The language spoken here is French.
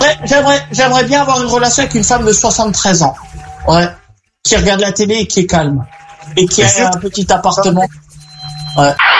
J'aimerais bien avoir une relation avec une femme de 73 ans. Ouais. Qui regarde la télé et qui est calme. Et qui a un petit appartement. Ouais.